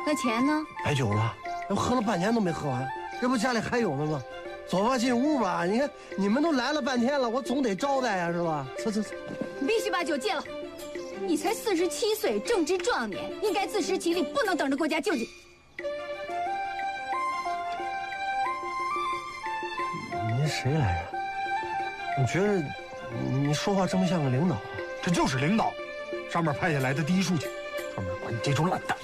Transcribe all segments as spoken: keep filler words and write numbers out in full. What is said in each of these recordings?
那钱呢？ 白酒了，我喝了半天都没喝完，这不家里还有呢吗？走吧，进屋吧。你看你们都来了半天了，我总得招待呀，是吧？走走走。 你必须把酒戒了。你才四十七岁，正值壮年，应该自食其力，不能等着国家救济。 您谁来着？我觉得你说话这么像个领导啊。 这就是领导，上面派下来的第一书记，专门管你这种懒蛋。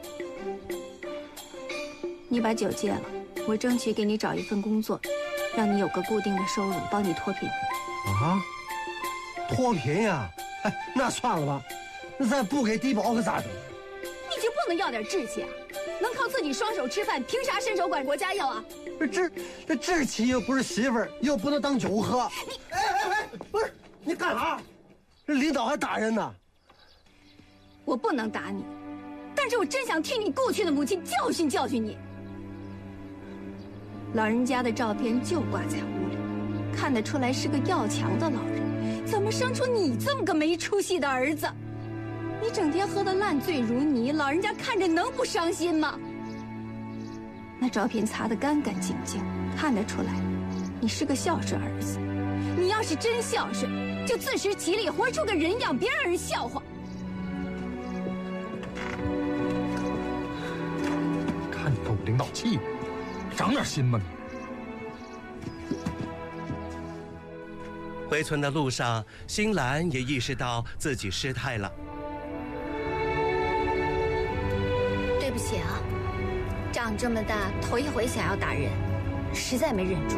你把酒戒了，我争取给你找一份工作，让你有个固定的收入，帮你脱贫。 啊？脱贫呀？哎，那算了吧，那咱不给低保可咋整？ 你就不能要点志气啊？能靠自己双手吃饭，凭啥伸手管国家要啊？ 这志这志气又不是媳妇儿，又不能当酒喝。你哎哎哎，不是你干啥？这领导还打人呢。 我不能打你，但是我真想替你故去的母亲教训教训你。老人家的照片就挂在屋里，看得出来是个要强的老人，怎么生出你这么个没出息的儿子？你整天喝得烂醉如泥，老人家看着能不伤心吗？那照片擦得干干净净，看得出来你是个孝顺儿子。你要是真孝顺，就自食其力，活出个人样，别让人笑话。 看你跟我领导气的，长点心吧你。 回村的路上，新兰也意识到自己失态了。 对不起啊，长这么大头一回想要打人，实在没忍住。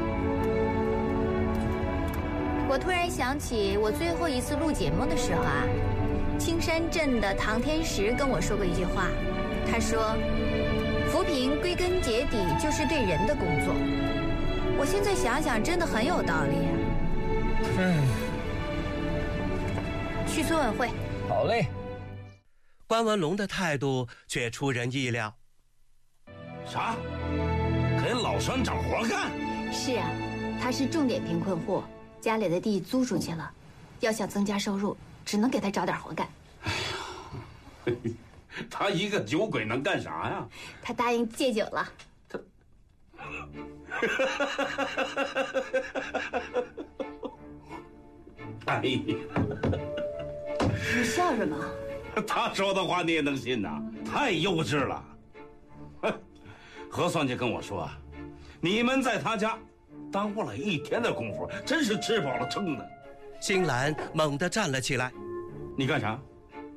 我突然想起我最后一次录节目的时候啊，青山镇的唐天石跟我说过一句话，他说扶贫归根结底就是对人的工作。我现在想想真的很有道理啊。 嗯， 去村委会。 好嘞。 关文龙的态度却出人意料。 啥？给老栓找活干？ 是啊，他是重点贫困户，家里的地租出去了，要想增加收入，只能给他找点活干。 哎呀，他一个酒鬼能干啥呀？ 他答应戒酒了。 他，哎呀， 你笑什么？ 他说的话你也能信呐？太幼稚了。何算计跟我说，你们在他家耽误了一天的功夫，真是吃饱了撑的。 新兰猛地站了起来。 你干啥？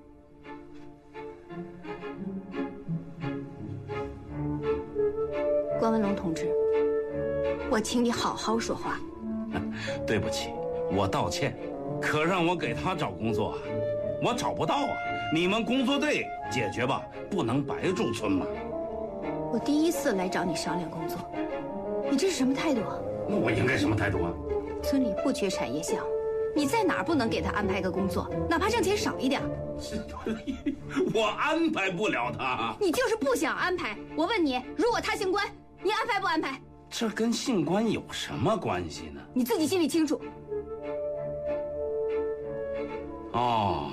关文龙同志，我请你好好说话。 对不起，我道歉。可让我给他找工作，我找不到啊。你们工作队解决吧，不能白住村嘛。 我第一次来找你商量工作，你这是什么态度啊？ 我应该什么态度啊？ 村里不缺产业项目，你在哪儿不能给他安排个工作，哪怕挣钱少一点？ 我安排不了他。 你就是不想安排。我问你，如果他姓关，你安排不安排？ 这跟姓关有什么关系呢？ 你自己心里清楚。 哦，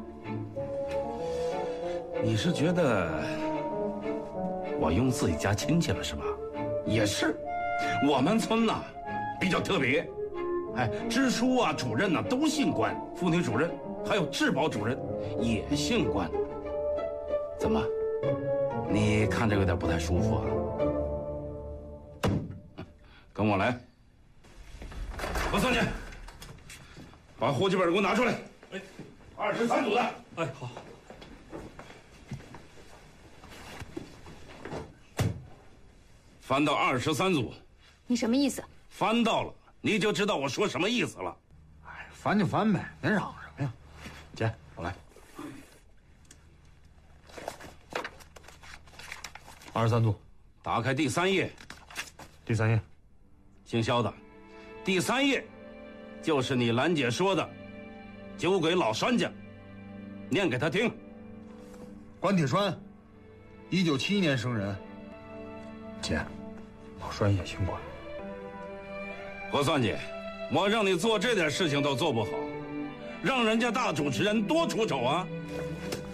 你是觉得我用自己家亲戚了是吧？也是，我们村呐比较特别，哎，支书啊、主任呐都姓关，妇女主任还有治保主任也姓关。怎么，你看着有点不太舒服啊？跟我来，何三姐，把户籍本给我拿出来。哎，二十三组的。 哎，好。 翻到二十三组。 你什么意思？ 翻到了，你就知道我说什么意思了。 哎，翻就翻呗，您嚷什么呀？姐，我来。二十三组， 打开第三页。 第三页。 姓肖的，第三页，就是你兰姐说的，酒鬼老栓家，念给他听。 关铁栓，一九七一年生人。姐，老栓也姓关。 何算计，我让你做这点事情都做不好，让人家大主持人多出丑啊！